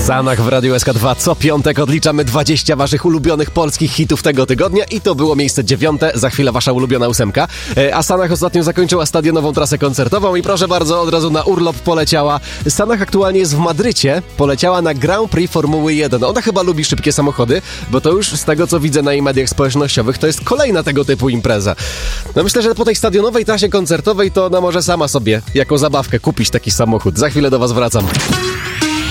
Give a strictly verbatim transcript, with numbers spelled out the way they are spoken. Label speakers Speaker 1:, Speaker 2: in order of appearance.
Speaker 1: Sanach w Radiu S K dwa. Co piątek odliczamy dwadzieścia waszych ulubionych polskich hitów tego tygodnia i to było miejsce dziewiąte, za chwilę wasza ulubiona ósemka. A Sanach ostatnio zakończyła stadionową trasę koncertową i proszę bardzo, od razu na urlop poleciała. Sanach aktualnie jest w Madrycie, poleciała na Grand Prix Formuły jeden. Ona chyba lubi szybkie samochody, bo to już z tego, co widzę na jej mediach społecznościowych, to jest kolejna tego typu impreza. No myślę, że po tej stadionowej trasie koncertowej to ona może sama sobie jako zabawkę kupić taki samochód. Za chwilę do was wracam.